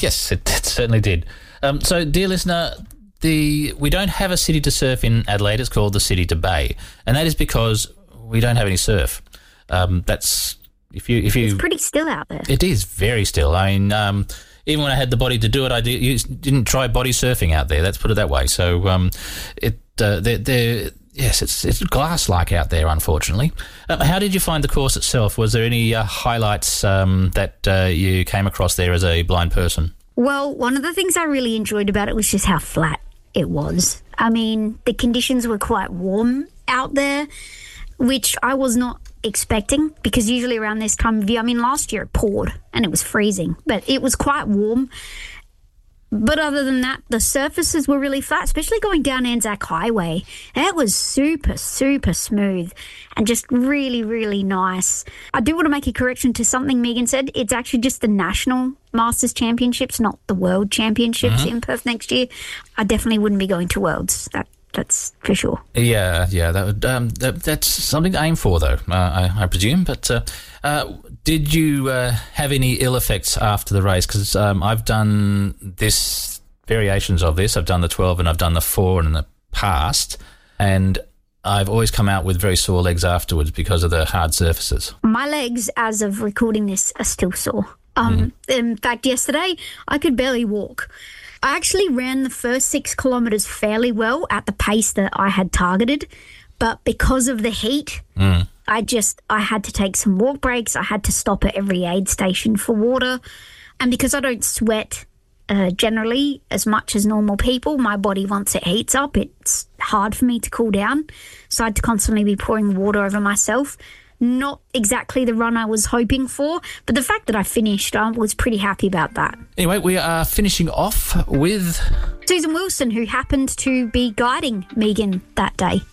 Yes, it certainly did. So, dear listener, we don't have a city to surf in Adelaide. It's called the City to Bay, and that is because we don't have any surf. That's it's pretty still out there. It is very still. I mean, even when I had the body to do it, I didn't try body surfing out there. Let's put it that way. So, it's glass-like out there, unfortunately. How did you find the course itself? Was there any highlights that you came across there as a blind person? Well, one of the things I really enjoyed about it was just how flat it was. I mean, the conditions were quite warm out there, which I was not expecting, because usually around this time of year, I mean, last year it poured and it was freezing, but it was quite warm. But other than that, the surfaces were really flat, especially going down Anzac Highway. That was super, super smooth and just really, really nice. I do want to make a correction to something Megan said. It's actually just the National Masters Championships, not the World Championships in Perth next year. I definitely wouldn't be going to Worlds. That's for sure. Yeah, that's something to aim for, though, I presume. But did you have any ill effects after the race? Because I've done variations of this. I've done the 12 and I've done the 4 in the past, and I've always come out with very sore legs afterwards because of the hard surfaces. My legs, as of recording this, are still sore. In fact, yesterday, I could barely walk. I actually ran the first 6 kilometres fairly well at the pace that I had targeted, but because of the heat, I had to take some walk breaks. I had to stop at every aid station for water. And because I don't sweat generally as much as normal people, my body, once it heats up, it's hard for me to cool down. So I had to constantly be pouring water over myself. Not exactly the run I was hoping for, but the fact that I finished, I was pretty happy about that. Anyway, we are finishing off with Susan Wilson, who happened to be guiding Megan that day.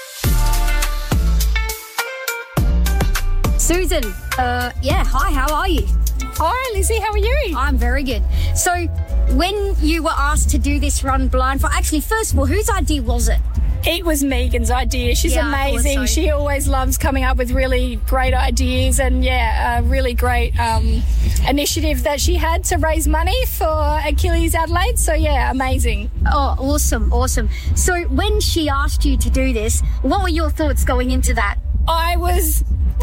Susan, hi, how are you? Hi, Lizzie, how are you? I'm very good. So, when you were asked to do this run blindfold, actually, first of all, whose idea was it? It was Megan's idea. She's amazing. So. She always loves coming up with really great ideas, and a really great initiative that she had to raise money for Achilles Adelaide. So amazing. Oh, awesome. So when she asked you to do this, what were your thoughts going into that? I was,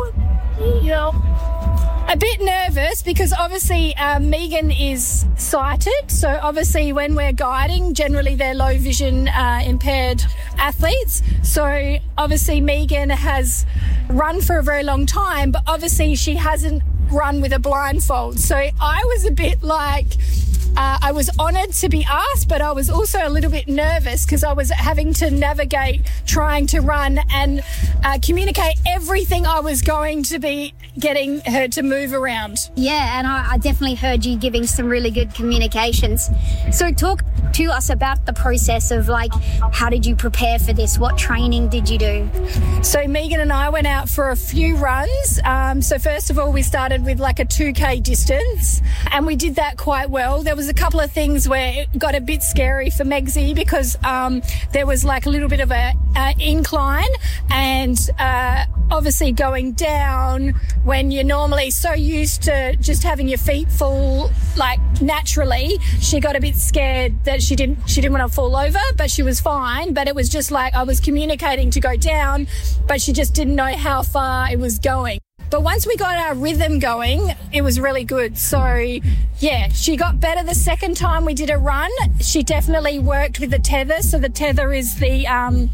a bit nervous because obviously Megan is sighted, so obviously when we're guiding, generally they're low vision impaired athletes. So obviously Megan has run for a very long time, but obviously she hasn't run with a blindfold. So I was a bit like, I was honoured to be asked, but I was also a little bit nervous because I was having to navigate trying to run and communicate everything I was going to be getting her to move around. Yeah, and I definitely heard you giving some really good communications. So talk to us about the process of, how did you prepare for this? What training did you do? So Megan and I went out for a few runs. So first of all, we started with a 2K distance, and we did that quite well. There was a couple of things where it got a bit scary for Megsy because there was a little bit of a incline, and obviously going down when you're normally so used to just having your feet full naturally, she got a bit scared that she didn't want to fall over, but she was fine. But it was just I was communicating to go down, but she just didn't know how far it was going. But once we got our rhythm going, it was really good. So, she got better the second time we did a run. She definitely worked with the tether. So the tether is the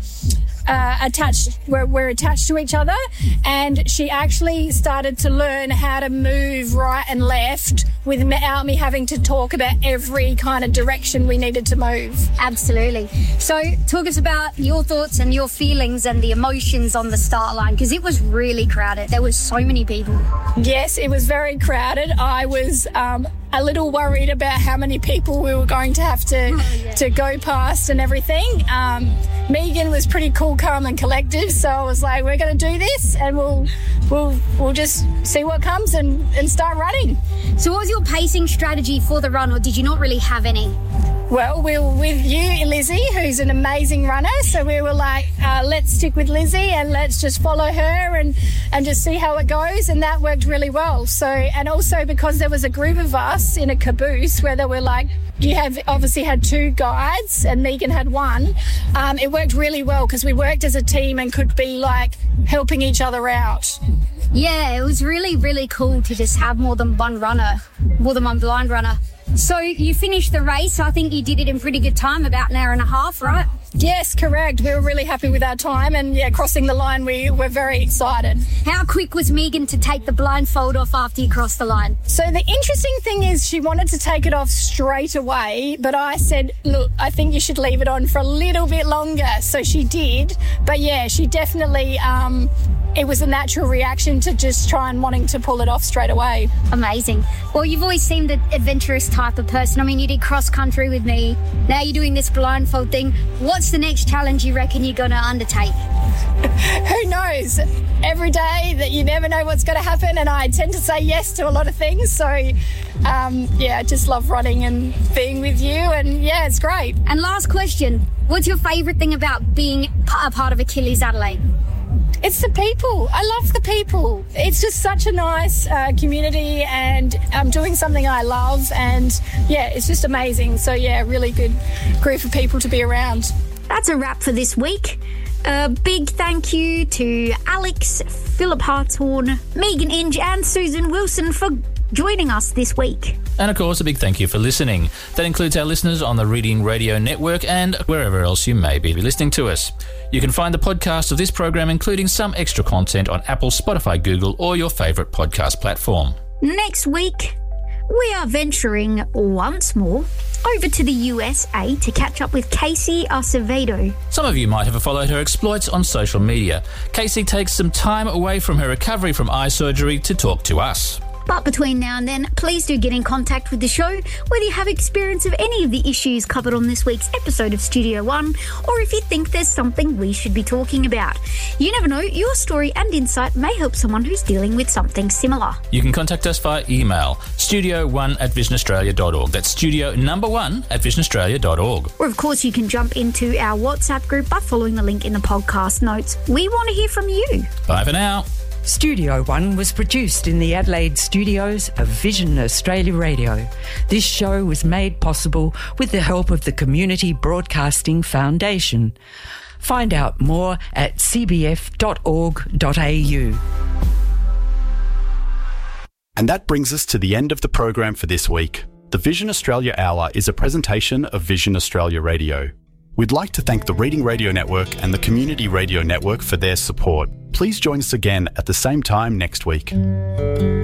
we're attached to each other, and she actually started to learn how to move right and left without me having to talk about every kind of direction we needed to move. Absolutely. So talk us about your thoughts and your feelings and the emotions on the start line, because it was really crowded. There were so many people. Yes, it was very crowded. I was a little worried about how many people we were going to have to go past and everything. Megan was pretty cool, calm and collected, so I was like, we're going to do this and we'll just see what comes and start running. So what was your pacing strategy for the run, or did you not really have any? Well, we were with you, Lizzie, who's an amazing runner. So we were like, let's stick with Lizzie and let's just follow her and just see how it goes. And that worked really well. So, and also because there was a group of us in a caboose where they were like, you have obviously had 2 guides and Megan had 1. It worked really well because we worked as a team and could be like helping each other out. Yeah, it was really, really cool to just have more than one blind runner. So you finished the race. I think you did it in pretty good time, about an hour and a half, right? Yes, correct. We were really happy with our time and crossing the line, we were very excited. How quick was Megan to take the blindfold off after you crossed the line? So the interesting thing is she wanted to take it off straight away, but I said, look, I think you should leave it on for a little bit longer. So she did. But yeah, she definitely, it was a natural reaction to just try and wanting to pull it off straight away. Amazing. Well, you've always seemed an adventurous type of person. I mean, you did cross country with me. Now you're doing this blindfold thing. What's the next challenge you reckon you're going to undertake? Who knows? Every day that you never know what's going to happen, and I tend to say yes to a lot of things. So, I just love running and being with you, and yeah, it's great. And last question, what's your favourite thing about being a part of Achilles Adelaide? It's the people. I love the people. It's just such a nice community, and I'm doing something I love, and yeah, it's just amazing. So yeah, really good group of people to be around. That's a wrap for this week. A big thank you to Alex, Philip Hartshorn, Megan Inge and Susan Wilson for joining us this week. And of course, a big thank you for listening. That includes our listeners on the Reading Radio Network and wherever else you may be listening to us. You can find the podcast of this program, including some extra content, on Apple, Spotify, Google, or your favourite podcast platform. Next week, we are venturing once more over to the USA to catch up with Casey Acevedo. Some of you might have followed her exploits on social media. Casey takes some time away from her recovery from eye surgery to talk to us. But between now and then, please do get in contact with the show, whether you have experience of any of the issues covered on this week's episode of Studio One, or if you think there's something we should be talking about. You never know, your story and insight may help someone who's dealing with something similar. You can contact us via email, studio1@visionaustralia.org. That's studio number 1@visionaustralia.org. Or of course you can jump into our WhatsApp group by following the link in the podcast notes. We want to hear from you. Bye for now. Studio One was produced in the Adelaide studios of Vision Australia Radio. This show was made possible with the help of the Community Broadcasting Foundation. Find out more at cbf.org.au. And that brings us to the end of the program for this week. The Vision Australia Hour is a presentation of Vision Australia Radio. We'd like to thank the Reading Radio Network and the Community Radio Network for their support. Please join us again at the same time next week.